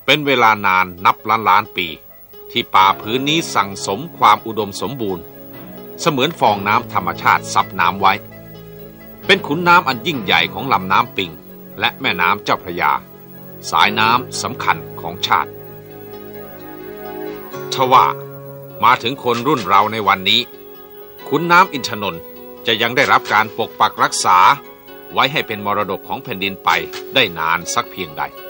เป็นเวลานานนับล้านปีที่ป่าพื้นนี้สั่งสมความอุดมสมบูรณ์เสมือนฟองน้ำธรรมชาติซับน้ำไว้เป็นขุนน้ำอันยิ่งใหญ่ของลำน้ำปิงและแม่น้ำเจ้าพระยาสายน้ำสำคัญของชาติทว่ามาถึงคนรุ่นเราในวันนี้ขุนน้ำอินทนนท์จะยังได้รับการปกปักรักษาไว้ให้เป็นมรดกของแผ่นดินไปได้นานสักเพียงใด